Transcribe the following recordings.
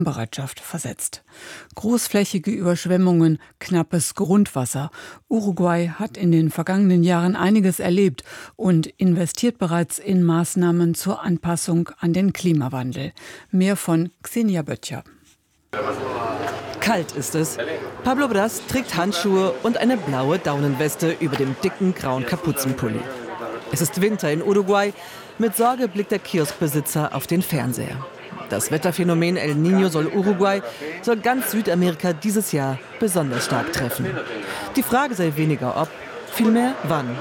Bereitschaft versetzt. Großflächige Überschwemmungen, knappes Grundwasser. Uruguay hat in den vergangenen Jahren einiges erlebt und investiert bereits in Maßnahmen zur Anpassung an den Klimawandel. Mehr von Xenia Böttcher. Kalt ist es. Pablo Bras trägt Handschuhe und eine blaue Daunenweste über dem dicken grauen Kapuzenpulli. Es ist Winter in Uruguay. Mit Sorge blickt der Kioskbesitzer auf den Fernseher. Das Wetterphänomen El Niño soll ganz Südamerika dieses Jahr besonders stark treffen. Die Frage sei weniger ob, vielmehr wann.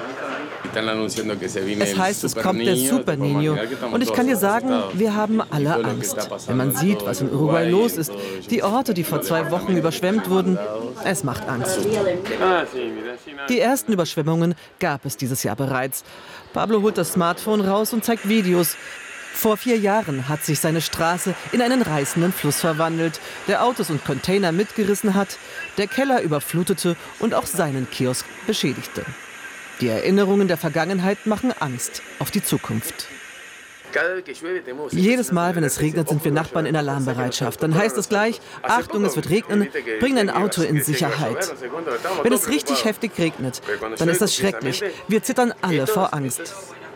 Es heißt, es kommt der Super Niño. Und ich kann dir sagen, wir haben alle Angst. Wenn man sieht, was in Uruguay los ist, die Orte, die vor 2 Wochen überschwemmt wurden, es macht Angst. Die ersten Überschwemmungen gab es dieses Jahr bereits. Pablo holt das Smartphone raus und zeigt Videos. Vor 4 Jahren hat sich seine Straße in einen reißenden Fluss verwandelt, der Autos und Container mitgerissen hat, der Keller überflutete und auch seinen Kiosk beschädigte. Die Erinnerungen der Vergangenheit machen Angst auf die Zukunft. Jedes Mal, wenn es regnet, sind wir Nachbarn in Alarmbereitschaft. Dann heißt es gleich, Achtung, es wird regnen, bring dein Auto in Sicherheit. Wenn es richtig heftig regnet, dann ist das schrecklich. Wir zittern alle vor Angst.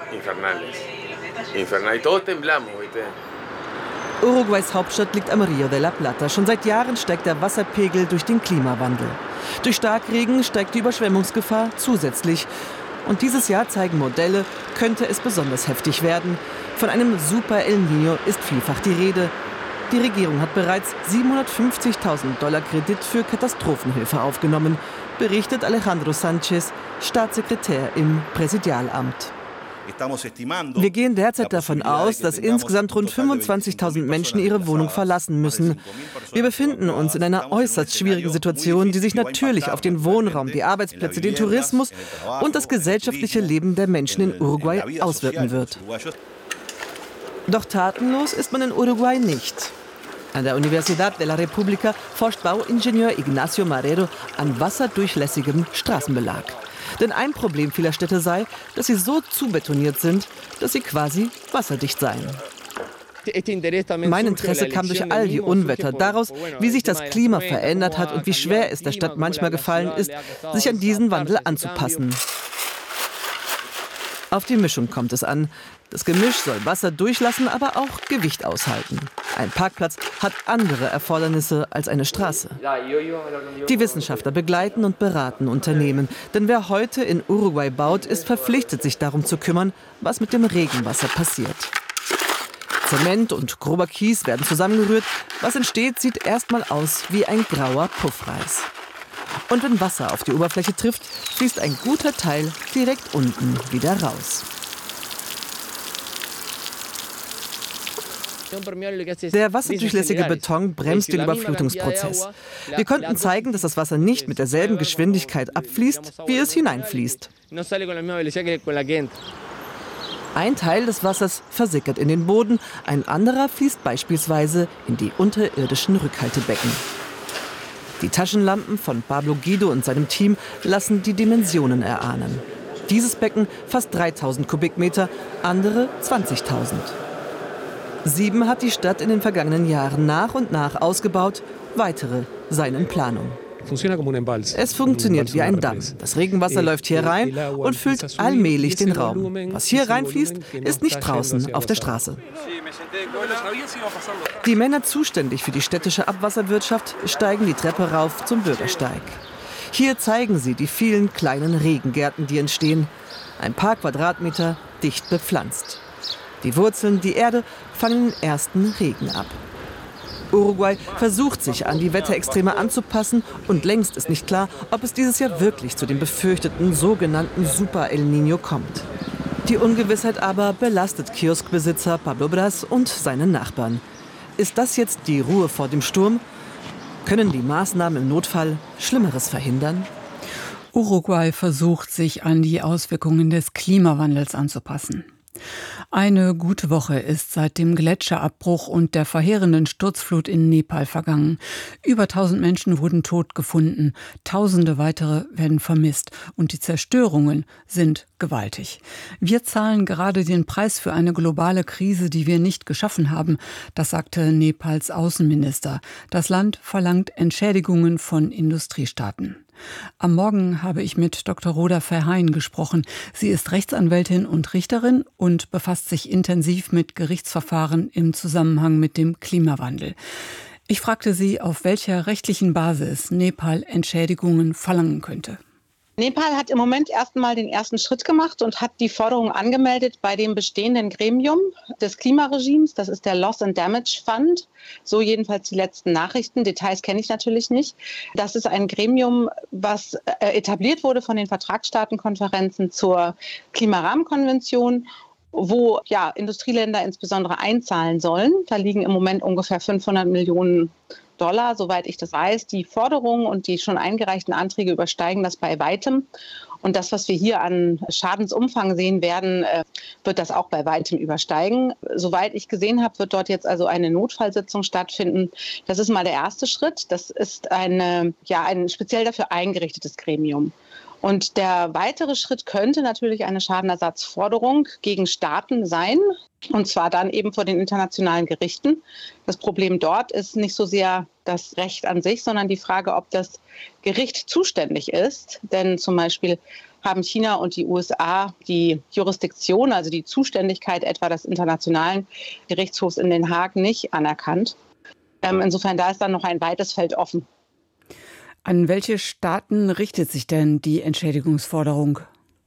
Uruguays Hauptstadt liegt am Rio de la Plata. Schon seit Jahren steigt der Wasserpegel durch den Klimawandel. Durch Starkregen steigt die Überschwemmungsgefahr zusätzlich. Und dieses Jahr zeigen Modelle, könnte es besonders heftig werden. Von einem Super El Niño ist vielfach die Rede. Die Regierung hat bereits $750.000 Kredit für Katastrophenhilfe aufgenommen, berichtet Alejandro Sanchez, Staatssekretär im Präsidialamt. Wir gehen derzeit davon aus, dass insgesamt rund 25.000 Menschen ihre Wohnung verlassen müssen. Wir befinden uns in einer äußerst schwierigen Situation, die sich natürlich auf den Wohnraum, die Arbeitsplätze, den Tourismus und das gesellschaftliche Leben der Menschen in Uruguay auswirken wird. Doch tatenlos ist man in Uruguay nicht. An der Universidad de la República forscht Bauingenieur Ignacio Marrero an wasserdurchlässigem Straßenbelag. Denn ein Problem vieler Städte sei, dass sie so zubetoniert sind, dass sie quasi wasserdicht seien. Mein Interesse kam durch all die Unwetter, daraus, wie sich das Klima verändert hat und wie schwer es der Stadt manchmal gefallen ist, sich an diesen Wandel anzupassen. Auf die Mischung kommt es an. Das Gemisch soll Wasser durchlassen, aber auch Gewicht aushalten. Ein Parkplatz hat andere Erfordernisse als eine Straße. Die Wissenschaftler begleiten und beraten Unternehmen. Denn wer heute in Uruguay baut, ist verpflichtet, sich darum zu kümmern, was mit dem Regenwasser passiert. Zement und grober Kies werden zusammengerührt. Was entsteht, sieht erstmal aus wie ein grauer Puffreis. Und wenn Wasser auf die Oberfläche trifft, fließt ein guter Teil direkt unten wieder raus. Der wasserdurchlässige Beton bremst den Überflutungsprozess. Wir konnten zeigen, dass das Wasser nicht mit derselben Geschwindigkeit abfließt, wie es hineinfließt. Ein Teil des Wassers versickert in den Boden, ein anderer fließt beispielsweise in die unterirdischen Rückhaltebecken. Die Taschenlampen von Pablo Guido und seinem Team lassen die Dimensionen erahnen. Dieses Becken fast 3.000 Kubikmeter, andere 20.000. 7 hat die Stadt in den vergangenen Jahren nach und nach ausgebaut, weitere seien in Planung. Es funktioniert wie ein Damm. Das Regenwasser läuft hier rein und füllt allmählich den Raum. Was hier reinfließt, ist nicht draußen auf der Straße. Die Männer zuständig für die städtische Abwasserwirtschaft steigen die Treppe rauf zum Bürgersteig. Hier zeigen sie die vielen kleinen Regengärten, die entstehen. Ein paar Quadratmeter dicht bepflanzt. Die Wurzeln, die Erde fangen den ersten Regen ab. Uruguay versucht sich an die Wetterextreme anzupassen und längst ist nicht klar, ob es dieses Jahr wirklich zu dem befürchteten sogenannten Super El Niño kommt. Die Ungewissheit aber belastet Kioskbesitzer Pablo Bras und seine Nachbarn. Ist das jetzt die Ruhe vor dem Sturm? Können die Maßnahmen im Notfall Schlimmeres verhindern? Uruguay versucht, sich an die Auswirkungen des Klimawandels anzupassen. Eine gute Woche ist seit dem Gletscherabbruch und der verheerenden Sturzflut in Nepal vergangen. Über 1000 Menschen wurden tot gefunden, Tausende weitere werden vermisst und die Zerstörungen sind gewaltig. Wir zahlen gerade den Preis für eine globale Krise, die wir nicht geschaffen haben, das sagte Nepals Außenminister. Das Land verlangt Entschädigungen von Industriestaaten. Am Morgen habe ich mit Dr. Rhoda Verheyen gesprochen. Sie ist Rechtsanwältin und Richterin und befasst sich intensiv mit Gerichtsverfahren im Zusammenhang mit dem Klimawandel. Ich fragte sie, auf welcher rechtlichen Basis Nepal Entschädigungen verlangen könnte. Nepal hat im Moment erstmal den ersten Schritt gemacht und hat die Forderung angemeldet bei dem bestehenden Gremium des Klimaregimes. Das ist der Loss and Damage Fund. So jedenfalls die letzten Nachrichten. Details kenne ich natürlich nicht. Das ist ein Gremium, was etabliert wurde von den Vertragsstaatenkonferenzen zur Klimarahmenkonvention, wo Industrieländer insbesondere einzahlen sollen. Da liegen im Moment ungefähr 500 Millionen $, soweit ich das weiß. Die Forderungen und die schon eingereichten Anträge übersteigen das bei weitem. Und das, was wir hier an Schadensumfang sehen werden, wird das auch bei weitem übersteigen. Soweit ich gesehen habe, wird dort jetzt also eine Notfallsitzung stattfinden. Das ist mal der erste Schritt. Das ist ein speziell dafür eingerichtetes Gremium. Und der weitere Schritt könnte natürlich eine Schadenersatzforderung gegen Staaten sein, und zwar dann eben vor den internationalen Gerichten. Das Problem dort ist nicht so sehr das Recht an sich, sondern die Frage, ob das Gericht zuständig ist. Denn zum Beispiel haben China und die USA die Jurisdiktion, also die Zuständigkeit etwa des Internationalen Gerichtshofs in Den Haag, nicht anerkannt. Insofern da ist dann noch ein weites Feld offen. An welche Staaten richtet sich denn die Entschädigungsforderung?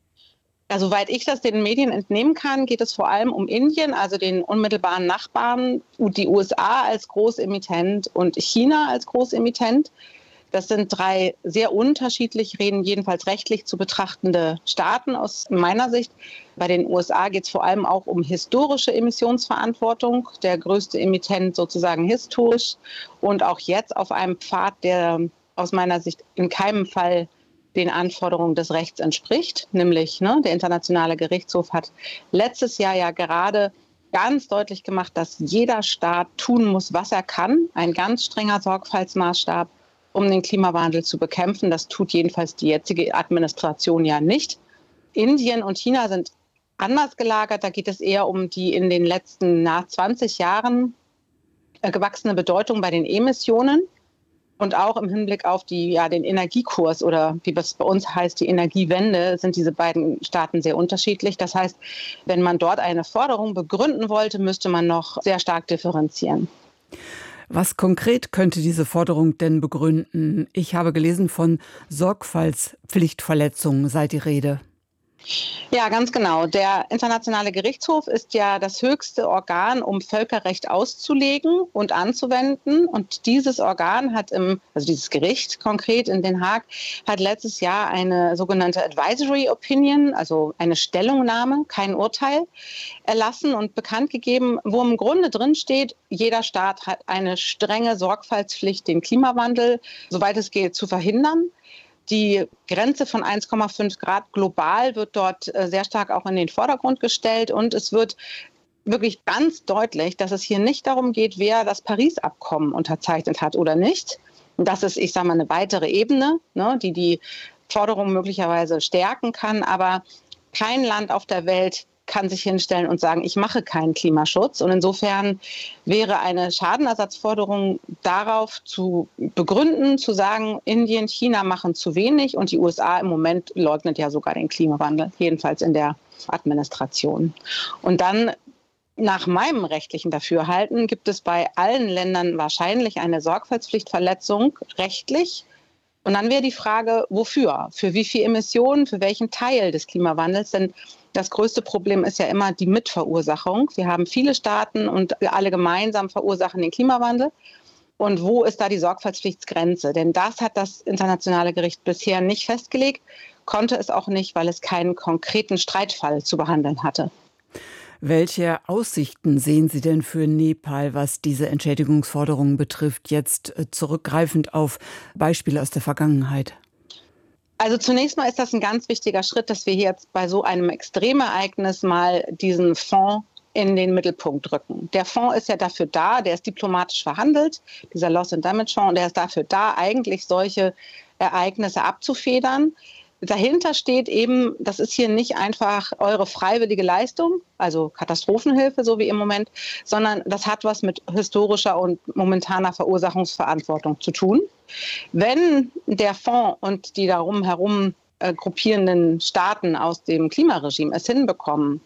Soweit ich das den Medien entnehmen kann, geht es vor allem um Indien, also den unmittelbaren Nachbarn, die USA als Großemittent und China als Großemittent. Das sind 3 sehr unterschiedlich, jedenfalls rechtlich zu betrachtende Staaten aus meiner Sicht. Bei den USA geht es vor allem auch um historische Emissionsverantwortung, der größte Emittent sozusagen historisch und auch jetzt auf einem Pfad, der aus meiner Sicht in keinem Fall den Anforderungen des Rechts entspricht. Nämlich der Internationale Gerichtshof hat letztes Jahr ja gerade ganz deutlich gemacht, dass jeder Staat tun muss, was er kann. Ein ganz strenger Sorgfaltsmaßstab, um den Klimawandel zu bekämpfen. Das tut jedenfalls die jetzige Administration ja nicht. Indien und China sind anders gelagert. Da geht es eher um die in den letzten 20 Jahren gewachsene Bedeutung bei den Emissionen. Und auch im Hinblick auf den Energiekurs oder wie es bei uns heißt, die Energiewende, sind diese beiden Staaten sehr unterschiedlich. Das heißt, wenn man dort eine Forderung begründen wollte, müsste man noch sehr stark differenzieren. Was konkret könnte diese Forderung denn begründen? Ich habe gelesen, von Sorgfaltspflichtverletzungen sei die Rede. Ja, ganz genau. Der Internationale Gerichtshof ist ja das höchste Organ, um Völkerrecht auszulegen und anzuwenden. Und dieses Organ hat dieses Gericht konkret in Den Haag, hat letztes Jahr eine sogenannte Advisory Opinion, also eine Stellungnahme, kein Urteil, erlassen und bekannt gegeben, wo im Grunde drin steht, jeder Staat hat eine strenge Sorgfaltspflicht, den Klimawandel, soweit es geht, zu verhindern. Die Grenze von 1,5 Grad global wird dort sehr stark auch in den Vordergrund gestellt. Und es wird wirklich ganz deutlich, dass es hier nicht darum geht, wer das Paris-Abkommen unterzeichnet hat oder nicht. Und das ist, eine weitere Ebene, die Forderung möglicherweise stärken kann. Aber kein Land auf der Welt kann sich hinstellen und sagen, ich mache keinen Klimaschutz. Und insofern wäre eine Schadenersatzforderung darauf zu begründen, zu sagen, Indien, China machen zu wenig und die USA im Moment leugnet ja sogar den Klimawandel, jedenfalls in der Administration. Und dann nach meinem rechtlichen Dafürhalten gibt es bei allen Ländern wahrscheinlich eine Sorgfaltspflichtverletzung rechtlich. Und dann wäre die Frage, wofür? Für wie viel Emissionen, für welchen Teil des Klimawandels? Denn das größte Problem ist ja immer die Mitverursachung. Wir haben viele Staaten und wir alle gemeinsam verursachen den Klimawandel. Und wo ist da die Sorgfaltspflichtsgrenze? Denn das hat das Internationale Gericht bisher nicht festgelegt, konnte es auch nicht, weil es keinen konkreten Streitfall zu behandeln hatte. Welche Aussichten sehen Sie denn für Nepal, was diese Entschädigungsforderungen betrifft, jetzt zurückgreifend auf Beispiele aus der Vergangenheit? Also zunächst mal ist das ein ganz wichtiger Schritt, dass wir jetzt bei so einem Extremereignis mal diesen Fonds in den Mittelpunkt rücken. Der Fonds ist ja dafür da, der ist diplomatisch verhandelt, dieser Loss and Damage Fonds, und der ist dafür da, eigentlich solche Ereignisse abzufedern. Dahinter steht eben, das ist hier nicht einfach eure freiwillige Leistung, also Katastrophenhilfe, so wie im Moment, sondern das hat was mit historischer und momentaner Verursachungsverantwortung zu tun. Wenn der Fonds und die darum herum gruppierenden Staaten aus dem Klimaregime es hinbekommen,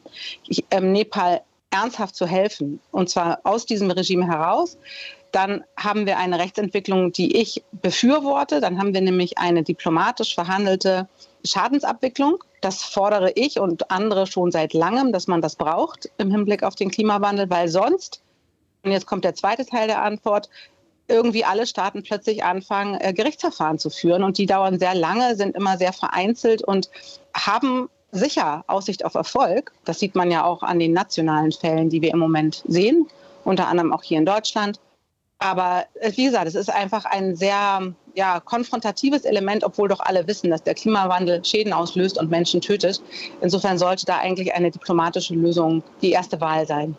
Nepal ernsthaft zu helfen, und zwar aus diesem Regime heraus, dann haben wir eine Rechtsentwicklung, die ich befürworte. Dann haben wir nämlich eine diplomatisch verhandelte Schadensabwicklung. Das fordere ich und andere schon seit langem, dass man das braucht im Hinblick auf den Klimawandel, weil sonst, und jetzt kommt der zweite Teil der Antwort, irgendwie alle Staaten plötzlich anfangen, Gerichtsverfahren zu führen. Und die dauern sehr lange, sind immer sehr vereinzelt und haben sicher Aussicht auf Erfolg. Das sieht man ja auch an den nationalen Fällen, die wir im Moment sehen, unter anderem auch hier in Deutschland. Aber wie gesagt, es ist einfach ein sehr konfrontatives Element, obwohl doch alle wissen, dass der Klimawandel Schäden auslöst und Menschen tötet. Insofern sollte da eigentlich eine diplomatische Lösung die erste Wahl sein.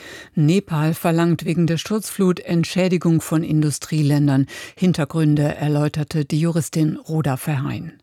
Nepal verlangt wegen der Sturzflut Entschädigung von Industrieländern. Hintergründe erläuterte die Juristin Rhoda Verheyen.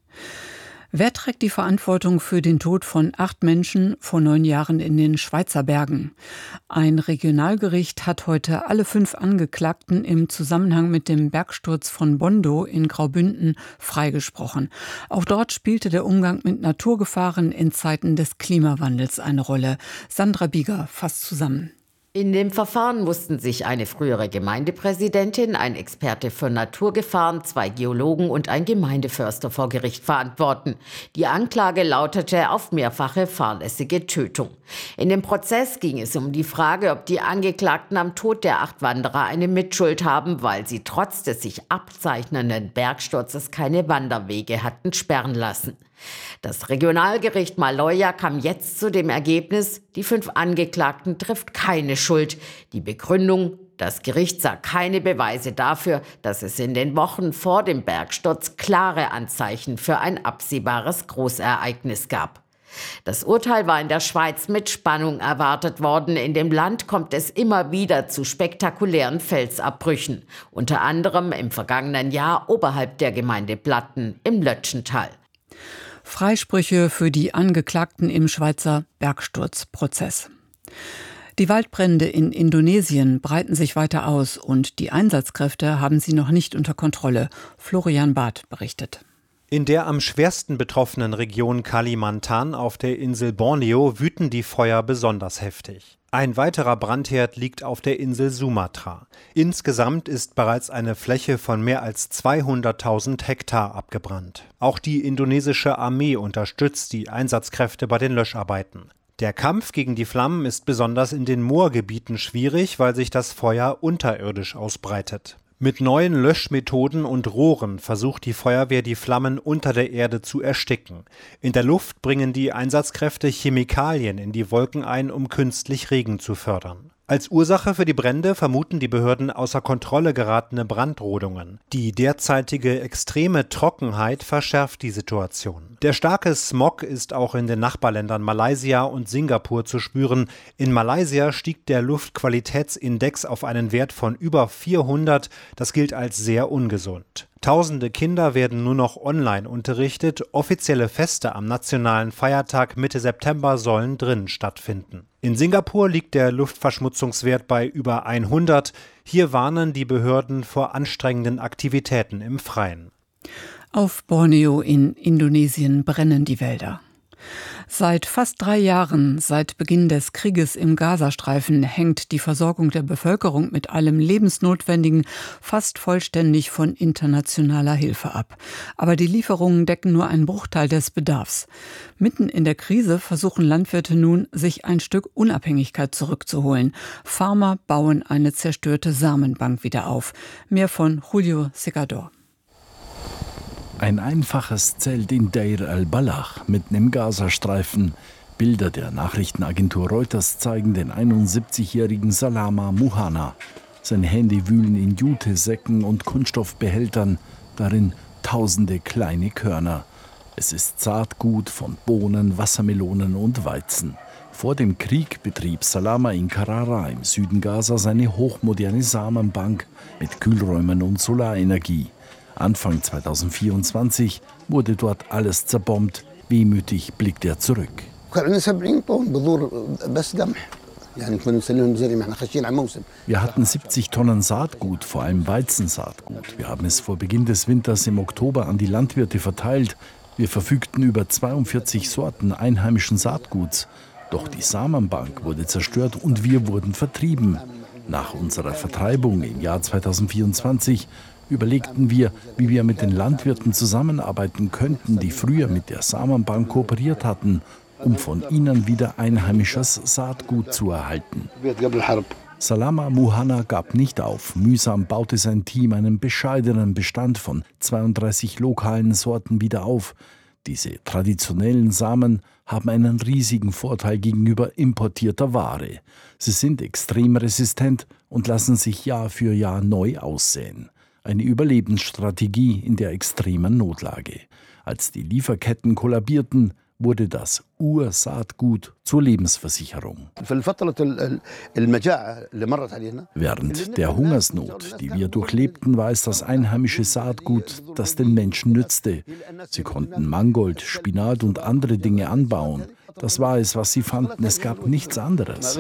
Wer trägt die Verantwortung für den Tod von 8 Menschen vor 9 Jahren in den Schweizer Bergen? Ein Regionalgericht hat heute alle 5 Angeklagten im Zusammenhang mit dem Bergsturz von Bondo in Graubünden freigesprochen. Auch dort spielte der Umgang mit Naturgefahren in Zeiten des Klimawandels eine Rolle. Sandra Bieger fasst zusammen. In dem Verfahren mussten sich eine frühere Gemeindepräsidentin, ein Experte für Naturgefahren, 2 Geologen und ein Gemeindeförster vor Gericht verantworten. Die Anklage lautete auf mehrfache fahrlässige Tötung. In dem Prozess ging es um die Frage, ob die Angeklagten am Tod der 8 Wanderer eine Mitschuld haben, weil sie trotz des sich abzeichnenden Bergsturzes keine Wanderwege hatten sperren lassen. Das Regionalgericht Maloja kam jetzt zu dem Ergebnis, die 5 Angeklagten trifft keine Schuld. Die Begründung: Das Gericht sah keine Beweise dafür, dass es in den Wochen vor dem Bergsturz klare Anzeichen für ein absehbares Großereignis gab. Das Urteil war in der Schweiz mit Spannung erwartet worden. In dem Land kommt es immer wieder zu spektakulären Felsabbrüchen, unter anderem im vergangenen Jahr oberhalb der Gemeinde Platten im Lötschental. Freisprüche für die Angeklagten im Schweizer Bergsturzprozess. Die Waldbrände in Indonesien breiten sich weiter aus und die Einsatzkräfte haben sie noch nicht unter Kontrolle. Florian Barth berichtet. In der am schwersten betroffenen Region Kalimantan auf der Insel Borneo wüten die Feuer besonders heftig. Ein weiterer Brandherd liegt auf der Insel Sumatra. Insgesamt ist bereits eine Fläche von mehr als 200.000 Hektar abgebrannt. Auch die indonesische Armee unterstützt die Einsatzkräfte bei den Löscharbeiten. Der Kampf gegen die Flammen ist besonders in den Moorgebieten schwierig, weil sich das Feuer unterirdisch ausbreitet. Mit neuen Löschmethoden und Rohren versucht die Feuerwehr, die Flammen unter der Erde zu ersticken. In der Luft bringen die Einsatzkräfte Chemikalien in die Wolken ein, um künstlich Regen zu fördern. Als Ursache für die Brände vermuten die Behörden außer Kontrolle geratene Brandrodungen. Die derzeitige extreme Trockenheit verschärft die Situation. Der starke Smog ist auch in den Nachbarländern Malaysia und Singapur zu spüren. In Malaysia stieg der Luftqualitätsindex auf einen Wert von über 400. Das gilt als sehr ungesund. Tausende Kinder werden nur noch online unterrichtet. Offizielle Feste am nationalen Feiertag Mitte September sollen drin stattfinden. In Singapur liegt der Luftverschmutzungswert bei über 100. Hier warnen die Behörden vor anstrengenden Aktivitäten im Freien. Auf Borneo in Indonesien brennen die Wälder. Seit fast 3 Jahren, seit Beginn des Krieges im Gazastreifen, hängt die Versorgung der Bevölkerung mit allem Lebensnotwendigen fast vollständig von internationaler Hilfe ab. Aber die Lieferungen decken nur einen Bruchteil des Bedarfs. Mitten in der Krise versuchen Landwirte nun, sich ein Stück Unabhängigkeit zurückzuholen. Farmer bauen eine zerstörte Samenbank wieder auf. Mehr von Julio Segador. Ein einfaches Zelt in Deir al-Balach, mitten im Gazastreifen. Bilder der Nachrichtenagentur Reuters zeigen den 71-jährigen Salama Muhana. Seine Hände wühlen in Jutesäcken und Kunststoffbehältern, darin tausende kleine Körner. Es ist Saatgut von Bohnen, Wassermelonen und Weizen. Vor dem Krieg betrieb Salama in Karara im Süden Gaza seine hochmoderne Samenbank mit Kühlräumen und Solarenergie. Anfang 2024 wurde dort alles zerbombt. Wehmütig blickt er zurück. Wir hatten 70 Tonnen Saatgut, vor allem Weizensaatgut. Wir haben es vor Beginn des Winters im Oktober an die Landwirte verteilt. Wir verfügten über 42 Sorten einheimischen Saatguts. Doch die Samenbank wurde zerstört und wir wurden vertrieben. Nach unserer Vertreibung im Jahr 2024 überlegten wir, wie wir mit den Landwirten zusammenarbeiten könnten, die früher mit der Samenbank kooperiert hatten, um von ihnen wieder einheimisches Saatgut zu erhalten. Salama Muhanna gab nicht auf. Mühsam baute sein Team einen bescheidenen Bestand von 32 lokalen Sorten wieder auf. Diese traditionellen Samen haben einen riesigen Vorteil gegenüber importierter Ware. Sie sind extrem resistent und lassen sich Jahr für Jahr neu aussäen. Eine Überlebensstrategie in der extremen Notlage. Als die Lieferketten kollabierten, wurde das Ursaatgut zur Lebensversicherung. Während der Hungersnot, die wir durchlebten, war es das einheimische Saatgut, das den Menschen nützte. Sie konnten Mangold, Spinat und andere Dinge anbauen. Das war es, was sie fanden. Es gab nichts anderes.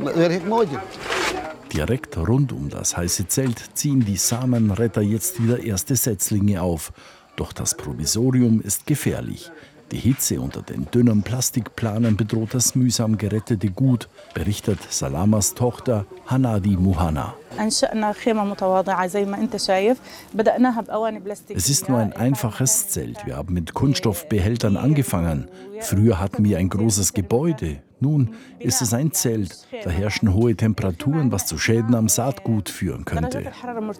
Direkt rund um das heiße Zelt ziehen die Samenretter jetzt wieder erste Setzlinge auf. Doch das Provisorium ist gefährlich. Die Hitze unter den dünnen Plastikplanen bedroht das mühsam gerettete Gut, berichtet Salamas Tochter Hanadi Muhanna. Es ist nur ein einfaches Zelt. Wir haben mit Kunststoffbehältern angefangen. Früher hatten wir ein großes Gebäude. Nun ist es ein Zelt. Da herrschen hohe Temperaturen, was zu Schäden am Saatgut führen könnte.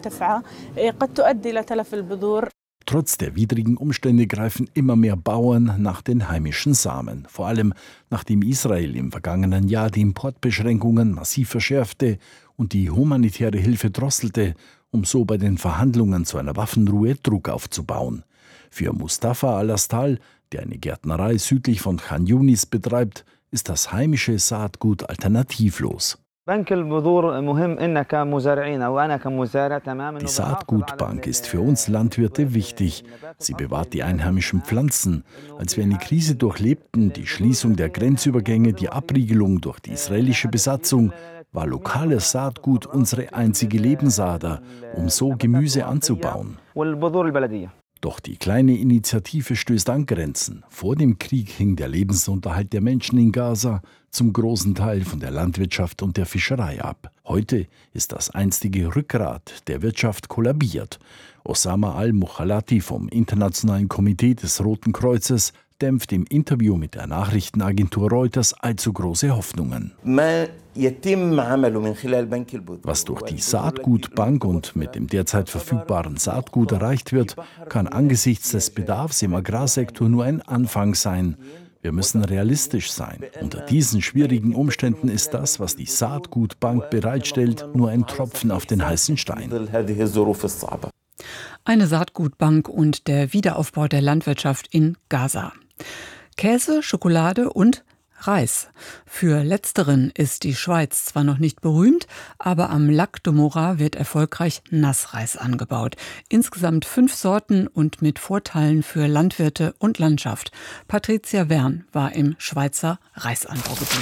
Trotz der widrigen Umstände greifen immer mehr Bauern nach den heimischen Samen. Vor allem nachdem Israel im vergangenen Jahr die Importbeschränkungen massiv verschärfte und die humanitäre Hilfe drosselte, um so bei den Verhandlungen zu einer Waffenruhe Druck aufzubauen. Für Mustafa Al-Astal, der eine Gärtnerei südlich von Khan Yunis betreibt, ist das heimische Saatgut alternativlos. Die Saatgutbank ist für uns Landwirte wichtig. Sie bewahrt die einheimischen Pflanzen. Als wir eine Krise durchlebten, die Schließung der Grenzübergänge, die Abriegelung durch die israelische Besatzung, war lokales Saatgut unsere einzige Lebensader, um so Gemüse anzubauen. Doch die kleine Initiative stößt an Grenzen. Vor dem Krieg hing der Lebensunterhalt der Menschen in Gaza zum großen Teil von der Landwirtschaft und der Fischerei ab. Heute ist das einstige Rückgrat der Wirtschaft kollabiert. Osama al-Mukhalati vom Internationalen Komitee des Roten Kreuzes dämpft im Interview mit der Nachrichtenagentur Reuters allzu große Hoffnungen. Was durch die Saatgutbank und mit dem derzeit verfügbaren Saatgut erreicht wird, kann angesichts des Bedarfs im Agrarsektor nur ein Anfang sein. Wir müssen realistisch sein. Unter diesen schwierigen Umständen ist das, was die Saatgutbank bereitstellt, nur ein Tropfen auf den heißen Stein. Eine Saatgutbank und der Wiederaufbau der Landwirtschaft in Gaza. Käse, Schokolade und Reis. Für letzteren ist die Schweiz zwar noch nicht berühmt, aber am Lac de Morat wird erfolgreich Nassreis angebaut. Insgesamt 5 Sorten und mit Vorteilen für Landwirte und Landschaft. Patricia Wern war im Schweizer Reisanbaugebiet.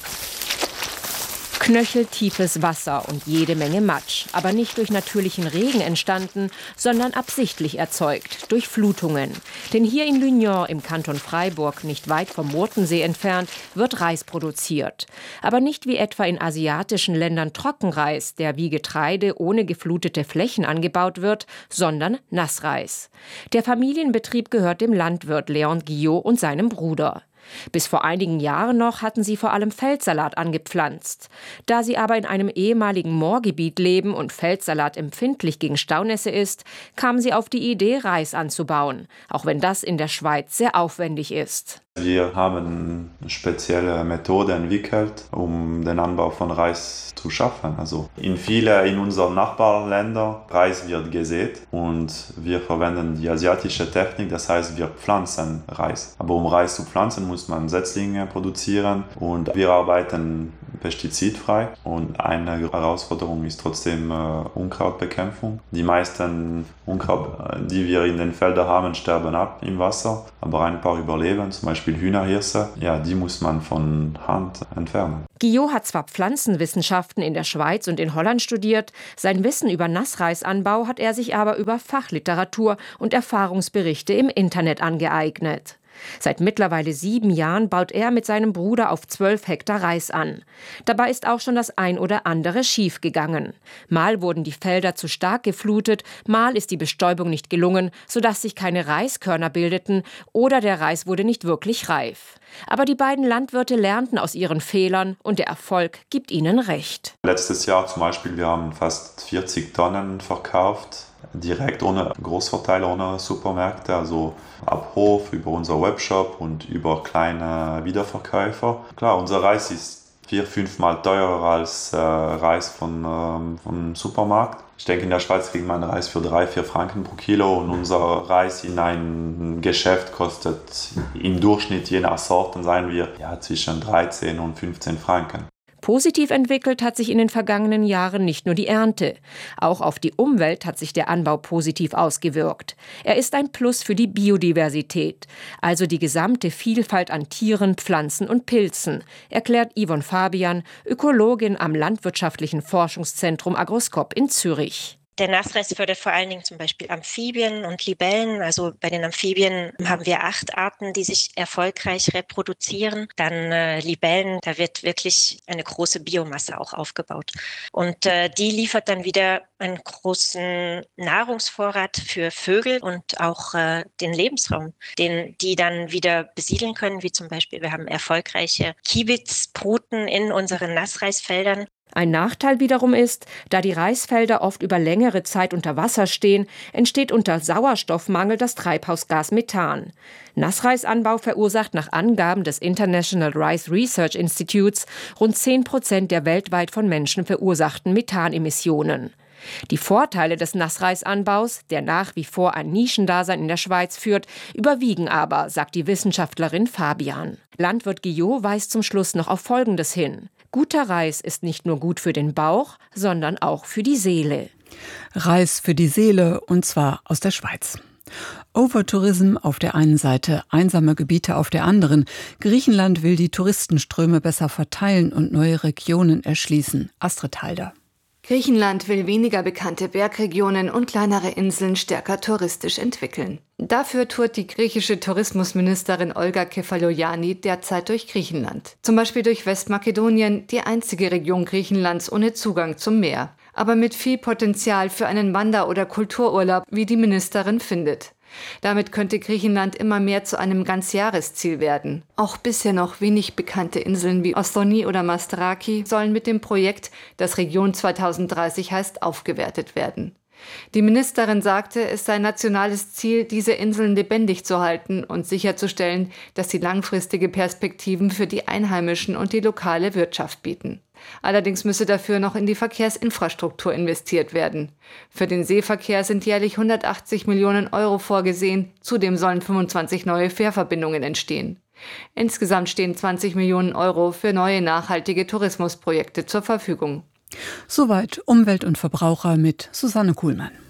Knöcheltiefes Wasser und jede Menge Matsch, aber nicht durch natürlichen Regen entstanden, sondern absichtlich erzeugt, durch Flutungen. Denn hier in Lugnon im Kanton Freiburg, nicht weit vom Murtensee entfernt, wird Reis produziert. Aber nicht wie etwa in asiatischen Ländern Trockenreis, der wie Getreide ohne geflutete Flächen angebaut wird, sondern Nassreis. Der Familienbetrieb gehört dem Landwirt Leon Guillot und seinem Bruder. Bis vor einigen Jahren noch hatten sie vor allem Feldsalat angepflanzt. Da sie aber in einem ehemaligen Moorgebiet leben und Feldsalat empfindlich gegen Staunässe ist, kamen sie auf die Idee, Reis anzubauen, auch wenn das in der Schweiz sehr aufwendig ist. Wir haben eine spezielle Methode entwickelt, um den Anbau von Reis zu schaffen. Also in unseren Nachbarländern Reis wird gesät und wir verwenden die asiatische Technik, das heißt wir pflanzen Reis. Aber um Reis zu pflanzen, muss man Setzlinge produzieren und wir arbeiten pestizidfrei und eine Herausforderung ist trotzdem Unkrautbekämpfung. Die meisten Unkraut, die wir in den Feldern haben, sterben ab im Wasser, aber ein paar überleben, zum Beispiel Hühnerhirse, ja, die muss man von Hand entfernen. Guillot hat zwar Pflanzenwissenschaften in der Schweiz und in Holland studiert, sein Wissen über Nassreisanbau hat er sich aber über Fachliteratur und Erfahrungsberichte im Internet angeeignet. Seit mittlerweile 7 Jahren baut er mit seinem Bruder auf 12 Hektar Reis an. Dabei ist auch schon das ein oder andere schiefgegangen. Mal wurden die Felder zu stark geflutet, mal ist die Bestäubung nicht gelungen, sodass sich keine Reiskörner bildeten oder der Reis wurde nicht wirklich reif. Aber die beiden Landwirte lernten aus ihren Fehlern und der Erfolg gibt ihnen recht. Letztes Jahr zum Beispiel, wir haben fast 40 Tonnen verkauft. Direkt ohne Großverteiler, ohne Supermärkte, also ab Hof, über unser Webshop und über kleine Wiederverkäufer. Klar, unser Reis ist 4-5 Mal teurer als Reis vom Supermarkt. Ich denke, in der Schweiz kriegt man Reis für 3-4 Franken pro Kilo und unser Reis in einem Geschäft kostet im Durchschnitt, je nach Sorten, sagen wir, zwischen 13 und 15 Franken. Positiv entwickelt hat sich in den vergangenen Jahren nicht nur die Ernte. Auch auf die Umwelt hat sich der Anbau positiv ausgewirkt. Er ist ein Plus für die Biodiversität, also die gesamte Vielfalt an Tieren, Pflanzen und Pilzen, erklärt Yvonne Fabian, Ökologin am Landwirtschaftlichen Forschungszentrum Agroskop in Zürich. Der Nassreis fördert vor allen Dingen zum Beispiel Amphibien und Libellen. Also bei den Amphibien haben wir 8 Arten, die sich erfolgreich reproduzieren. Dann Libellen, da wird wirklich eine große Biomasse auch aufgebaut. Und die liefert dann wieder einen großen Nahrungsvorrat für Vögel und auch den Lebensraum, den die dann wieder besiedeln können. Wie zum Beispiel, wir haben erfolgreiche Kiebitzbruten in unseren Nassreisfeldern. Ein Nachteil wiederum ist, da die Reisfelder oft über längere Zeit unter Wasser stehen, entsteht unter Sauerstoffmangel das Treibhausgas Methan. Nassreisanbau verursacht nach Angaben des International Rice Research Institutes rund 10% der weltweit von Menschen verursachten Methanemissionen. Die Vorteile des Nassreisanbaus, der nach wie vor ein Nischendasein in der Schweiz führt, überwiegen aber, sagt die Wissenschaftlerin Fabian. Landwirt Guillot weist zum Schluss noch auf Folgendes hin. Guter Reis ist nicht nur gut für den Bauch, sondern auch für die Seele. Reis für die Seele, und zwar aus der Schweiz. Overtourism auf der einen Seite, einsame Gebiete auf der anderen. Griechenland will die Touristenströme besser verteilen und neue Regionen erschließen. Astrid Halder. Griechenland will weniger bekannte Bergregionen und kleinere Inseln stärker touristisch entwickeln. Dafür tourt die griechische Tourismusministerin Olga Kefalogianni derzeit durch Griechenland. Zum Beispiel durch Westmakedonien, die einzige Region Griechenlands ohne Zugang zum Meer. Aber mit viel Potenzial für einen Wander- oder Kultururlaub, wie die Ministerin findet. Damit könnte Griechenland immer mehr zu einem Ganzjahresziel werden. Auch bisher noch wenig bekannte Inseln wie Ostoni oder Masteraki sollen mit dem Projekt, das Region 2030 heißt, aufgewertet werden. Die Ministerin sagte, es sei nationales Ziel, diese Inseln lebendig zu halten und sicherzustellen, dass sie langfristige Perspektiven für die Einheimischen und die lokale Wirtschaft bieten. Allerdings müsse dafür noch in die Verkehrsinfrastruktur investiert werden. Für den Seeverkehr sind jährlich 180 Millionen Euro vorgesehen, zudem sollen 25 neue Fährverbindungen entstehen. Insgesamt stehen 20 Millionen Euro für neue nachhaltige Tourismusprojekte zur Verfügung. Soweit Umwelt und Verbraucher mit Susanne Kuhlmann.